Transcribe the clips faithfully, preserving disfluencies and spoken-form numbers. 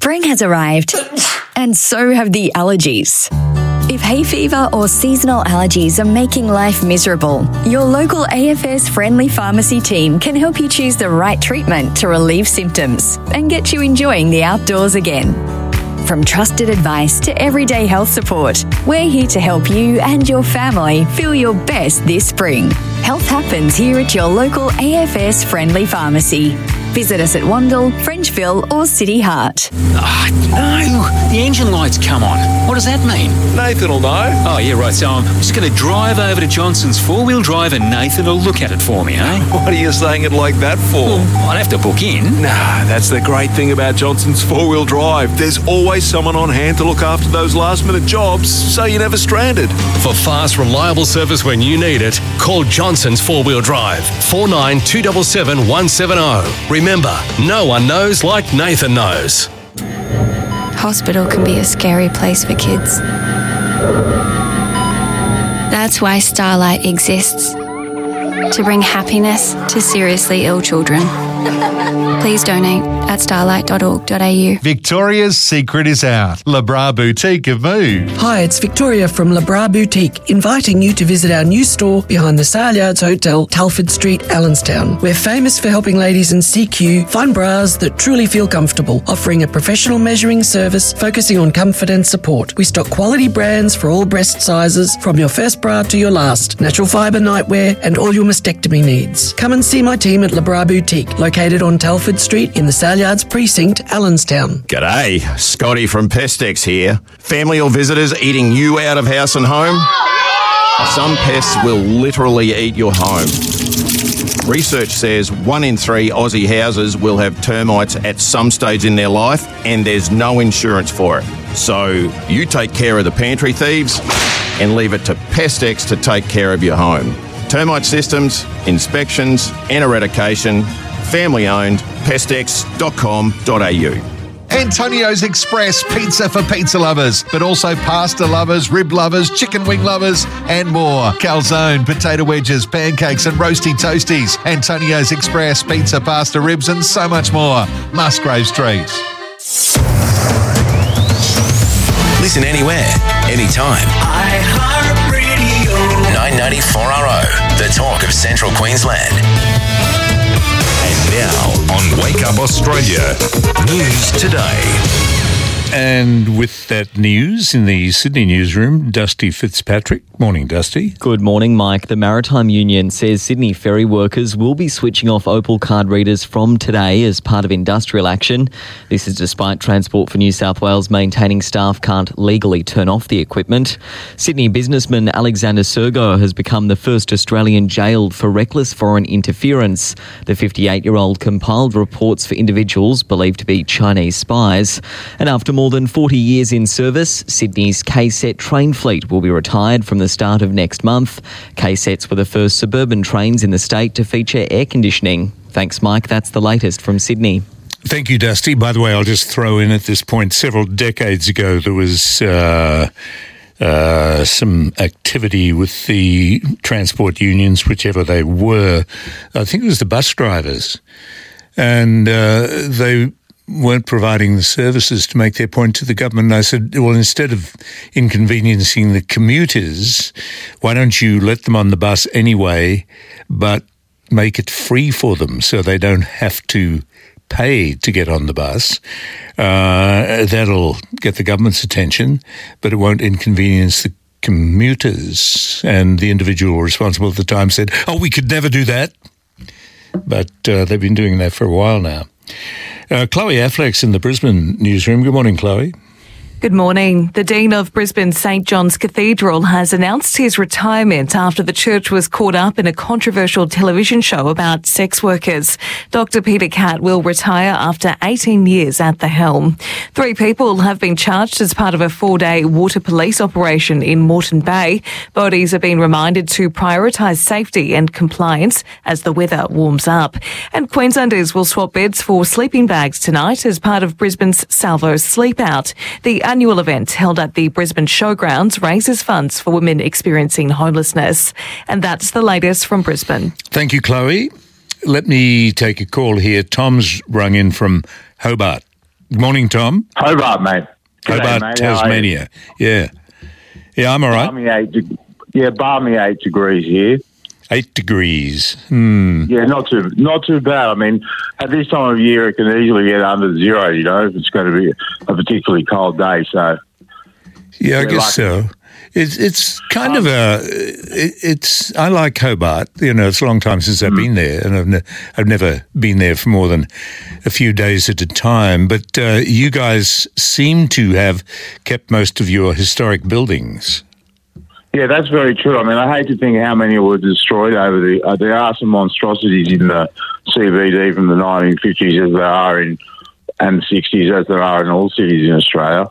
Spring has arrived, and so have the allergies. If hay fever or seasonal allergies are making life miserable, your local A F S-friendly pharmacy team can help you choose the right treatment to relieve symptoms and get you enjoying the outdoors again. From trusted advice to everyday health support, we're here to help you and your family feel your best this spring. Health happens here at your local A F S-friendly pharmacy. Visit us at Wandle, Frenchville or City Heart. Oh, no, the engine light's come on. What does that mean? Nathan will know. Oh, yeah, right, so I'm just going to drive over to Johnson's four-wheel drive and Nathan will look at it for me, eh? What are you saying it like that for? Well, I'd have to book in. Nah, that's the great thing about Johnson's four-wheel drive. There's always someone on hand to look after those last-minute jobs, so you're never stranded. For fast, reliable service when you need it, call Johnson's four-wheel drive, four nine two seven seven one seven zero. Remember, no one knows like Nathan knows. Hospital can be a scary place for kids. That's why Starlight exists. To bring happiness to seriously ill children. Please donate at starlight dot org dot a u. Victoria's secret is out. Le Bras Boutique have moved. Hi, it's Victoria from Le Bras Boutique, inviting you to visit our new store behind the Sale Yards Hotel, Telford Street, Allenstown. We're famous for helping ladies in C Q find bras that truly feel comfortable, offering a professional measuring service focusing on comfort and support. We stock quality brands for all breast sizes, from your first bra to your last, natural fibre nightwear and all your mastectomy needs. Come and see my team at Le Bras Boutique, located on Telford Street in the Sale Yards Precinct, Allenstown. G'day, Scotty from Pestex here. Family or visitors eating you out of house and home? Some pests will literally eat your home. Research says one in three Aussie houses will have termites at some stage in their life, and there's no insurance for it. So you take care of the pantry thieves and leave it to Pestex to take care of your home. Termite systems, inspections and eradication. Family owned, pestex dot com dot a u. Antonio's Express pizza for pizza lovers, but also pasta lovers, rib lovers, chicken wing lovers, and more. Calzone, potato wedges, pancakes, and roasty toasties. Antonio's Express pizza, pasta, ribs, and so much more. Musgrave Street. Listen anywhere, anytime. iHeartRadio. nine ninety-four R O, the talk of Central Queensland. And now on Wake Up Australia, News Today. And with that news in the Sydney newsroom, Dusty Fitzpatrick. Morning, Dusty. Good morning, Mike. The Maritime Union says Sydney ferry workers will be switching off Opal card readers from today as part of industrial action. This is despite Transport for New South Wales maintaining staff can't legally turn off the equipment. Sydney businessman Alexander Sergo has become the first Australian jailed for reckless foreign interference. The fifty-eight-year-old compiled reports for individuals believed to be Chinese spies. And after more than forty years in service, Sydney's K S E T train fleet will be retired from the start of next month. K S E Ts were the first suburban trains in the state to feature air conditioning. Thanks, Mike. That's the latest from Sydney. Thank you, Dusty. By the way, I'll just throw in at this point, several decades ago, there was uh, uh, some activity with the transport unions, whichever they were. I think it was the bus drivers. And uh, they weren't providing the services to make their point to the government. And I said, well, instead of inconveniencing the commuters, why don't you let them on the bus anyway, but make it free for them so they don't have to pay to get on the bus. Uh, that'll get the government's attention, but it won't inconvenience the commuters. And the individual responsible at the time said, oh, we could never do that. But uh, they've been doing that for a while now. Uh, Chloe Affleck's in the Brisbane newsroom. Good morning, Chloe. Good morning. The Dean of Brisbane St John's Cathedral has announced his retirement after the church was caught up in a controversial television show about sex workers. Doctor Peter Catt will retire after eighteen years at the helm. Three people have been charged as part of a four-day water police operation in Moreton Bay. Bodies have been reminded to prioritise safety and compliance as the weather warms up. And Queenslanders will swap beds for sleeping bags tonight as part of Brisbane's Salvo Sleep Out. The annual event held at the Brisbane Showgrounds raises funds for women experiencing homelessness. And that's the latest from Brisbane. Thank you, Chloe. Let me take a call here. Tom's rung in from Hobart. Good morning, Tom. Hobart, mate. G'day, Hobart, mate. Tasmania. Yeah. Yeah, I'm all right. Balmy eight de- yeah, balmy eight degrees here. Eight degrees. Hmm. Yeah, not too not too bad. I mean, at this time of year, it can easily get under zero, you know, if it's going to be a particularly cold day. So, Yeah, I we're guess lucky. so. It's it's kind of a it, it's I like Hobart. You know, it's a long time since I've been there, and I've ne- I've never been there for more than a few days at a time. But uh, you guys seem to have kept most of your historic buildings. Yeah, that's very true. I mean, I hate to think how many were destroyed over the. Uh, there are some monstrosities in the C B D from the nineteen fifties as there are in and sixties as there are in all cities in Australia.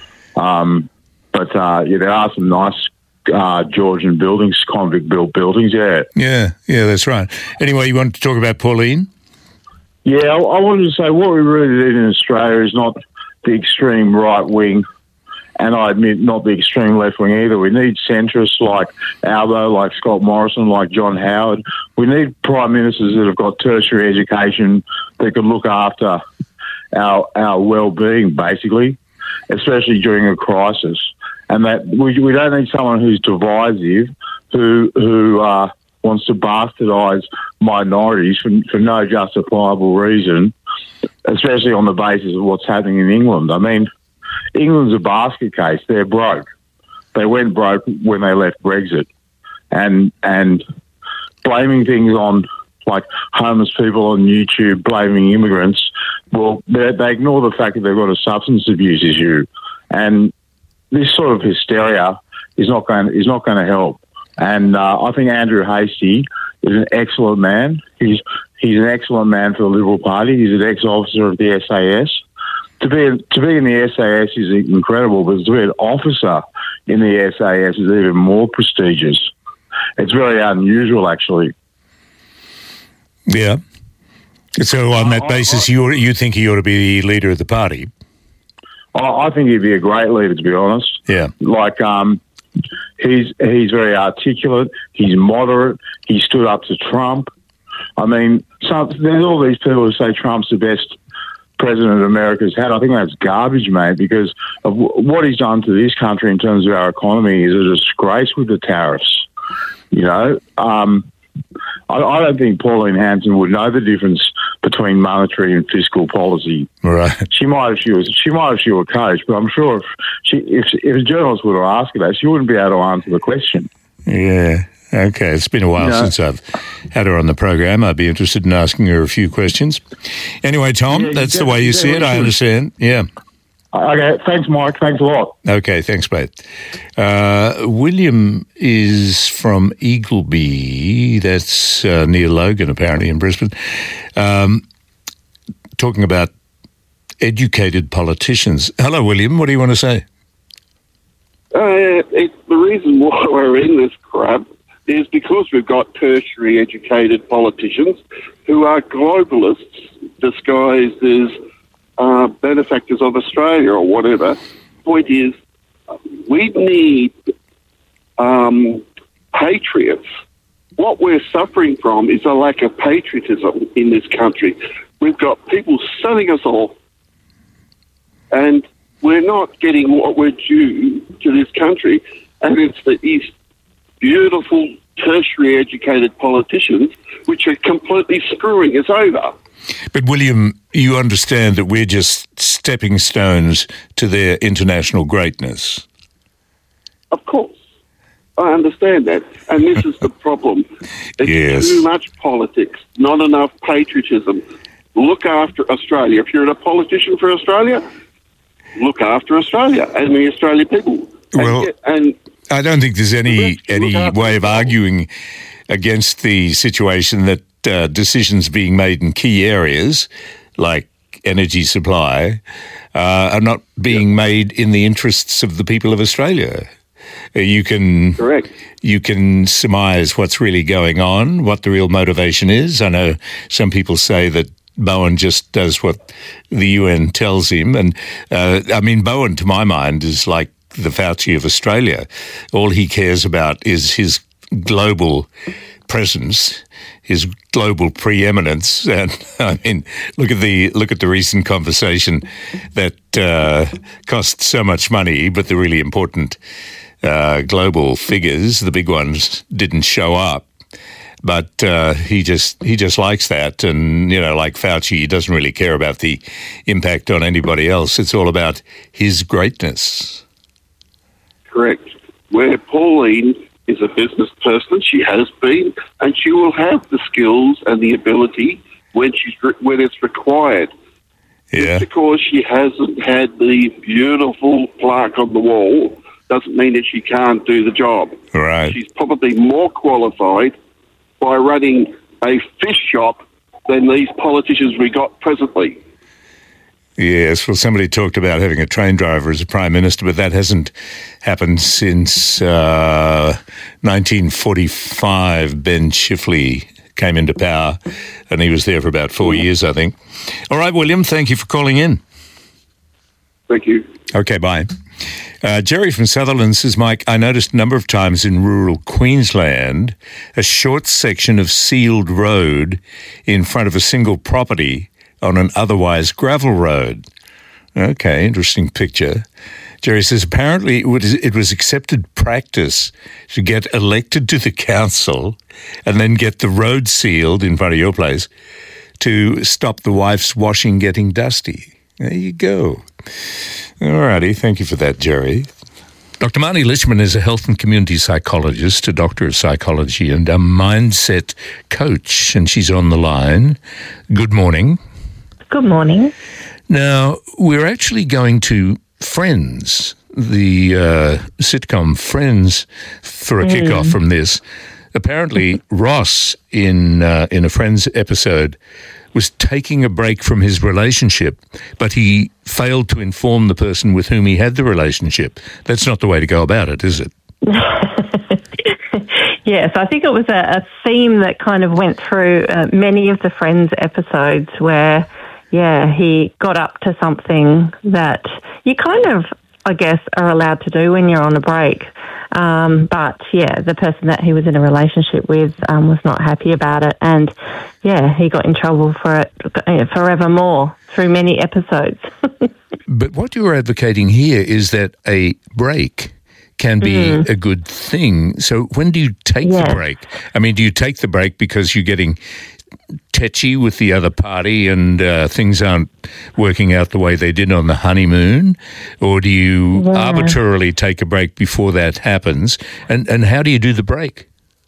Um, but uh, yeah, there are some nice uh, Georgian buildings, convict-built buildings. Yeah, Yeah, yeah, that's right. Anyway, you wanted to talk about Pauline? yeah. I, I wanted to say what we really need in Australia is not the extreme right wing. And I admit, not the extreme left wing either. We need centrists like Albo, like Scott Morrison, like John Howard. We need prime ministers that have got tertiary education that can look after our our well-being, basically, especially during a crisis. And that we, we don't need someone who's divisive, who who uh, wants to bastardise minorities for, for no justifiable reason, especially on the basis of what's happening in England. I mean, England's a basket case. They're broke. They went broke when they left Brexit. And and blaming things on, like, homeless people on YouTube, blaming immigrants, well, they, they ignore the fact that they've got a substance abuse issue. And this sort of hysteria is not going is not going to help. And uh, I think Andrew Hastie is an excellent man. He's he's an excellent man for the Liberal Party. He's an ex-officer of the S A S. To be to be in the S A S is incredible, but to be an officer in the S A S is even more prestigious. It's very unusual, actually. Yeah. So on that basis, you you think he ought to be the leader of the party? I, I think he'd be a great leader, to be honest. Yeah. Like, um, he's he's very articulate. He's moderate. He stood up to Trump. I mean, some, there's all these people who say Trump's the best president America's had. I think that's garbage, mate, because of w- what he's done to this country in terms of our economy is a disgrace with the tariffs. You know, um, I, I don't think Pauline Hanson would know the difference between monetary and fiscal policy. Right. She might if she was she might if she were a coach, but I'm sure if she if if a journalist were to ask her that, she wouldn't be able to answer the question. Yeah. Okay. It's been a while No. since I've had her on the program. I'd be interested in asking her a few questions. Anyway, Tom, Yeah, that's you the way you see it. I definitely understand. Yeah. Okay, thanks, Mike. Thanks a lot. Okay, thanks, mate. Uh, William is from Eagleby. That's uh, near Logan, apparently, in Brisbane. Um, talking about educated politicians. Hello, William. What do you want to say? Uh, it's the reason why we're in this crap is because we've got tertiary educated politicians who are globalists disguised as uh, benefactors of Australia or whatever. Point is, we need um, patriots. What we're suffering from is a lack of patriotism in this country. We've got people selling us off, and we're not getting what we're due to this country, and it's the East beautiful tertiary educated politicians which are completely screwing us over. But, William, you understand that we're just stepping stones to their international greatness. Of course. I understand that. And this is the problem. It's Yes. too much politics, not enough patriotism. Look after Australia. If you're a politician for Australia, look after Australia and the Australian people. And Well, get- and I don't think there's any any way of arguing against the situation that uh, decisions being made in key areas like energy supply uh, are not being made in the interests of the people of Australia. Uh, you can correct. You can surmise what's really going on, what the real motivation is. I know some people say that Bowen just does what the U N tells him, and uh, I mean Bowen, to my mind, is like the Fauci of Australia. All he cares about is his global presence, his global preeminence, and I mean, look at the look at the recent conversation that uh, cost so much money, but the really important uh, global figures, the big ones, didn't show up. But uh, he just he just likes that, and you know, like Fauci, he doesn't really care about the impact on anybody else. It's all about his greatness. Correct. Where Pauline is a business person, she has been, and she will have the skills and the ability when she's when it's required. Yeah. Just because she hasn't had the beautiful plaque on the wall doesn't mean that she can't do the job. Right. She's probably more qualified by running a fish shop than these politicians we got presently. Yes, well, somebody talked about having a train driver as a Prime Minister, but that hasn't happened since uh, nineteen forty-five. Ben Chifley came into power, and he was there for about four years, I think. All right, William, thank you for calling in. Thank you. Okay, bye. Uh, Jerry from Sutherland says, Mike, I noticed a number of times in rural Queensland a short section of sealed road in front of a single property on an otherwise gravel road. Okay, interesting picture. Jerry says, apparently it was, it was accepted practice to get elected to the council and then get the road sealed in front of your place to stop the wife's washing getting dusty. There you go. All righty, thank you for that, Jerry. Doctor Marnie Lichman is a health and community psychologist, a doctor of psychology, and a mindset coach, and she's on the line. Good morning. Good morning. Now, we're actually going to Friends, the uh, sitcom Friends, for a Mm. kickoff from this. Apparently, Ross, in uh, in a Friends episode, was taking a break from his relationship, but he failed to inform the person with whom he had the relationship. That's not the way to go about it, is it? Yes, I think it was a, a theme that kind of went through uh, many of the Friends episodes where, yeah, he got up to something that you kind of, I guess, are allowed to do when you're on a break. Um, but, yeah, the person that he was in a relationship with um, was not happy about it. And, yeah, he got in trouble for it uh, forevermore through many episodes. But what you're advocating here is that a break can be Mm. a good thing. So when do you take Yeah. the break? I mean, do you take the break because you're getting tetchy with the other party and uh, things aren't working out the way they did on the honeymoon? Or do you Yeah. arbitrarily take a break before that happens? And, and how do you do the break?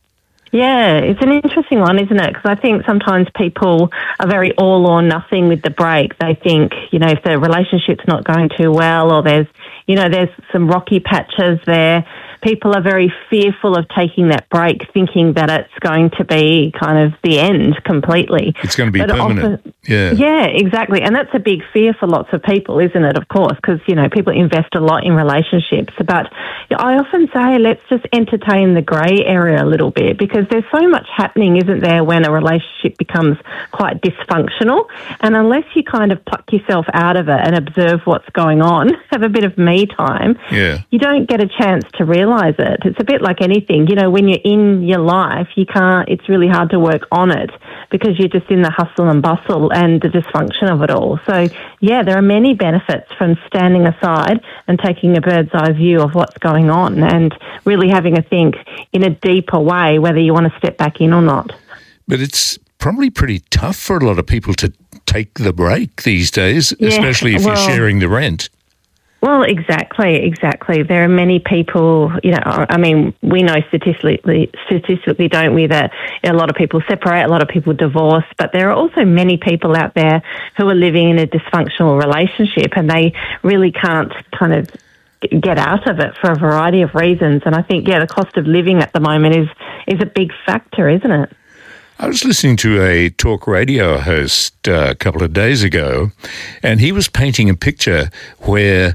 Yeah, it's an interesting one, isn't it? Because I think sometimes people are very all or nothing with the break. They think, you know, if the relationship's not going too well or there's, you know, there's some rocky patches there, people are very fearful of taking that break, thinking that it's going to be kind of the end completely. It's going to be But permanent. often- yeah. Yeah, exactly. And that's a big fear for lots of people, isn't it, of course, because, you know, people invest a lot in relationships. But I often say, let's just entertain the grey area a little bit, because there's so much happening, isn't there, when a relationship becomes quite dysfunctional. And unless you kind of pluck yourself out of it and observe what's going on, have a bit of me time, Yeah. you don't get a chance to realise it. It's a bit like anything. You know, when you're in your life, you can't, it's really hard to work on it because you're just in the hustle and bustle and the dysfunction of it all. So, yeah, there are many benefits from standing aside and taking a bird's eye view of what's going on and really having a think in a deeper way whether you want to step back in or not. But it's probably pretty tough for a lot of people to take the break these days, Yeah, especially if well- you're sharing the rent. Well, exactly, exactly. There are many people, you know, I mean, we know statistically, statistically, don't we, that a lot of people separate, a lot of people divorce, but there are also many people out there who are living in a dysfunctional relationship and they really can't kind of get out of it for a variety of reasons. And I think, yeah, the cost of living at the moment is, is a big factor, isn't it? I was listening to a talk radio host uh, a couple of days ago, and he was painting a picture where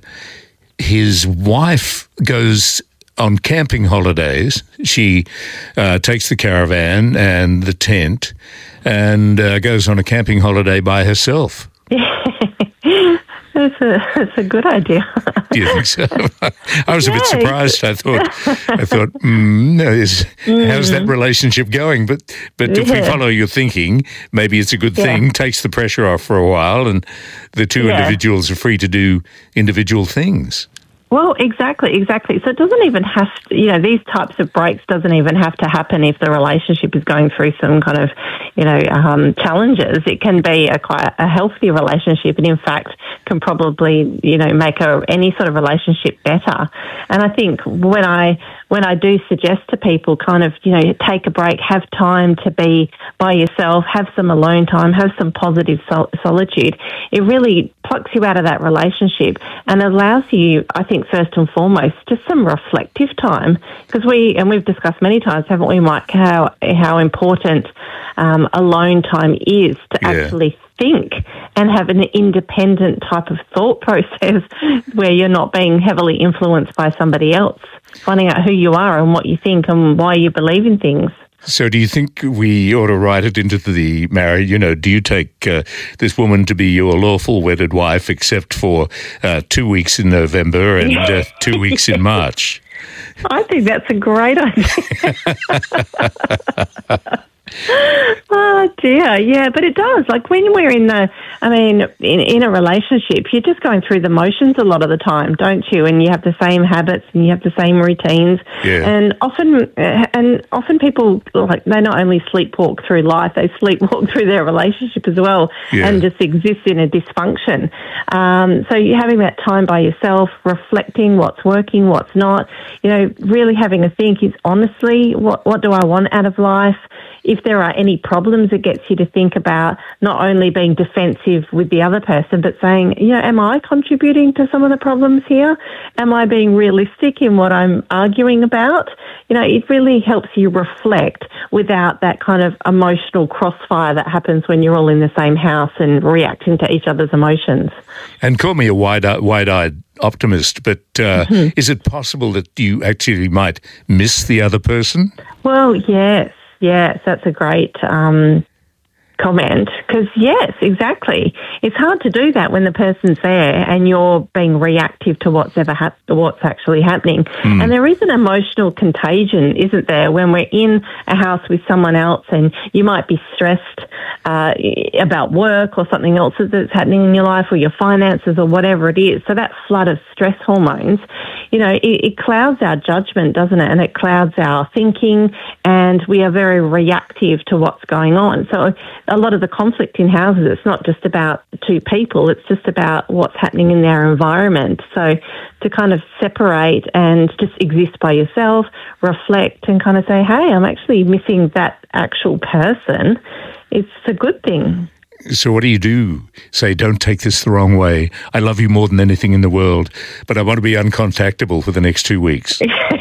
his wife goes on camping holidays. She uh, takes the caravan and the tent and uh, goes on a camping holiday by herself. That's a, that's a good idea. Do you think so? I was a bit Yeah. surprised. I thought, I thought, mm, no, is, how's that relationship going? But but if we Yeah. follow your thinking, maybe it's a good Yeah. thing. Takes the pressure off for a while, and the two Yeah. individuals are free to do individual things. Well, exactly, exactly. So it doesn't even have to, you know, these types of breaks doesn't even have to happen if the relationship is going through some kind of, you know, um, challenges. It can be a quite a healthy relationship, and in fact can probably, you know, make a, any sort of relationship better. And I think when I when I do suggest to people kind of, you know, take a break, have time to be by yourself, have some alone time, have some positive sol- solitude, it really plucks you out of that relationship and allows you, I think, first and foremost, just some reflective time. Because we, and we've discussed many times, haven't we, Mike, how, how important um, alone time is to Yeah. actually think and have an independent type of thought process where you're not being heavily influenced by somebody else, finding out who you are and what you think and why you believe in things. So do you think we ought to write it into the marriage? You know, do you take uh, this woman to be your lawful wedded wife except for uh, two weeks in November and uh, two weeks in March? I think that's a great idea. Oh dear, yeah, but it does. Like when we're in the, I mean, in, in a relationship, you're just going through the motions a lot of the time, don't you? And you have the same habits and you have the same routines. Yeah. And often, uh, and often people like they not only sleepwalk through life, they sleepwalk through their relationship as well, Yeah. and just exist in a dysfunction. Um, so you're having that time by yourself, reflecting what's working, what's not. You know, really having a think is honestly, what what do I want out of life? If there are any problems, it gets you to think about not only being defensive with the other person, but saying, you know, am I contributing to some of the problems here? Am I being realistic in what I'm arguing about? You know, it really helps you reflect without that kind of emotional crossfire that happens when you're all in the same house and reacting to each other's emotions. And call me a wide-eyed, wide-eyed optimist, but uh, Mhm. is it possible that you actually might miss the other person? Well, yes, yes, that's a great um, comment. Because, yes, exactly. It's hard to do that when the person's there and you're being reactive to what's ever hap- what's actually happening. Mm. And there is an emotional contagion, isn't there, when we're in a house with someone else and you might be stressed uh, about work or something else that's happening in your life or your finances or whatever it is. So that flood of stress hormones, you know, it, it clouds our judgment, doesn't it? And it clouds our thinking, and we are very reactive to what's going on. So a lot of the conflict in houses, it's not just about two people, it's just about what's happening in their environment. So to kind of separate and just exist by yourself, reflect and kind of say, hey, I'm actually missing that actual person, it's a good thing. So what do you do? Say, don't take this the wrong way. I love you more than anything in the world, but I want to be uncontactable for the next two weeks.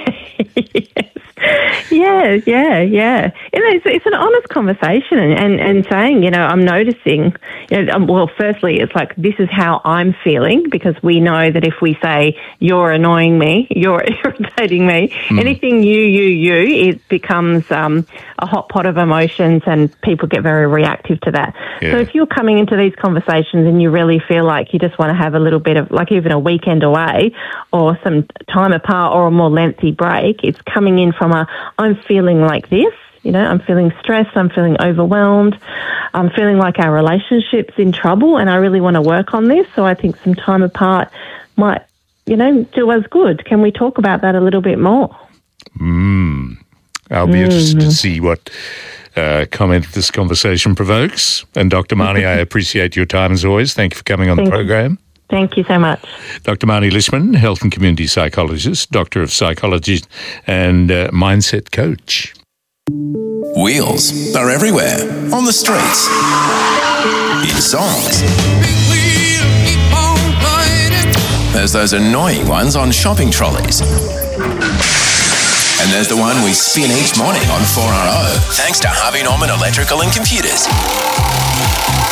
Yeah, yeah, yeah. You know, it's, it's an honest conversation and, and, and saying, you know, I'm noticing, you know, um, well, firstly, it's like, this is how I'm feeling, because we know that if we say, you're annoying me, you're irritating me, Mm. anything you, you, you, it becomes um, a hot pot of emotions and people get very reactive to that. Yeah. So if you're coming into these conversations and you really feel like you just want to have a little bit of, like even a weekend away or some time apart or a more lengthy break, it's coming in from a, I'm feeling like this, you know, I'm feeling stressed, I'm feeling overwhelmed, I'm feeling like our relationship's in trouble and I really want to work on this. So I think some time apart might, you know, do us good. Can we talk about that a little bit more? Mm. I'll be Mm. interested to see what uh, comment this conversation provokes. And Doctor Marnie, I appreciate your time as always. Thank you for coming on Thank the you. program. Thank you so much. Doctor Marnie Lishman, health and community psychologist, doctor of psychology and uh, mindset coach. Wheels are everywhere, on the streets, in songs. There's those annoying ones on shopping trolleys. And there's the one we spin each morning on four R O, thanks to Harvey Norman Electrical and Computers.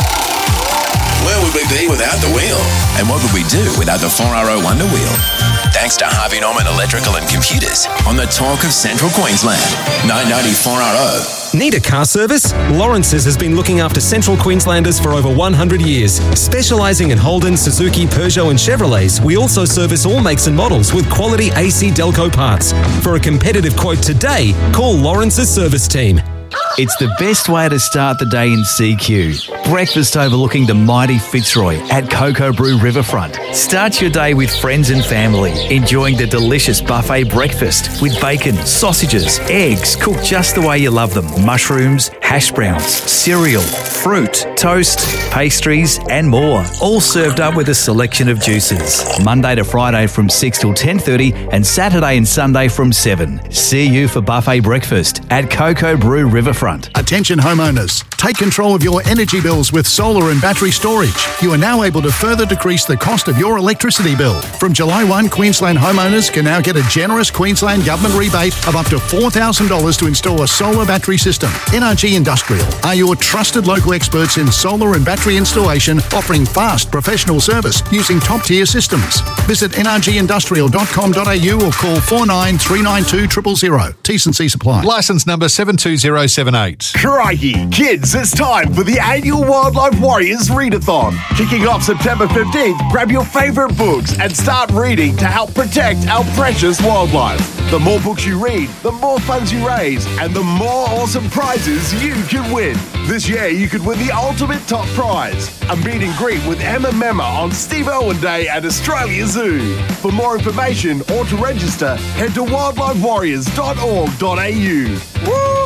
Where would we be without the wheel? And what would we do without the four R O Wonder Wheel? Thanks to Harvey Norman Electrical and Computers on the Talk of Central Queensland. nine ninety four R O. Need a car service? Lawrence's has been looking after Central Queenslanders for over one hundred years. Specialising in Holden, Suzuki, Peugeot and Chevrolets, we also service all makes and models with quality A C Delco parts. For a competitive quote today, call Lawrence's service team. It's the best way to start the day in C Q. Breakfast overlooking the mighty Fitzroy at Cocoa Brew Riverfront. Start your day with friends and family, enjoying the delicious buffet breakfast with bacon, sausages, eggs cooked just the way you love them, mushrooms, hash browns, cereal, fruit, toast, pastries and more. All served up with a selection of juices. Monday to Friday from six till ten thirty and Saturday and Sunday from seven. See you for buffet breakfast at Cocoa Brew Riverfront. Attention homeowners, take control of your energy bills with solar and battery storage. You are now able to further decrease the cost of your electricity bill. From July first, Queensland homeowners can now get a generous Queensland Government rebate of up to four thousand dollars to install a solar battery system. N R G Industrial are your trusted local experts in solar and battery installation, offering fast professional service using top-tier systems. Visit n r g industrial dot com dot a u or call four nine three nine two zero zero zero. T's and C's apply. Licence number seven two zero seven eight. Crikey, kids, it's time for the annual Wildlife Warriors Readathon. Kicking off September fifteenth, grab your favourite books and start reading to help protect our precious wildlife. The more books you read, the more funds you raise, and the more awesome prizes you can win. This year, you could win the ultimate top prize, a meet and greet with Emma Memma on Steve Irwin Day at Australia Zoo. For more information or to register, head to wildlife warriors dot org dot a u. Woo!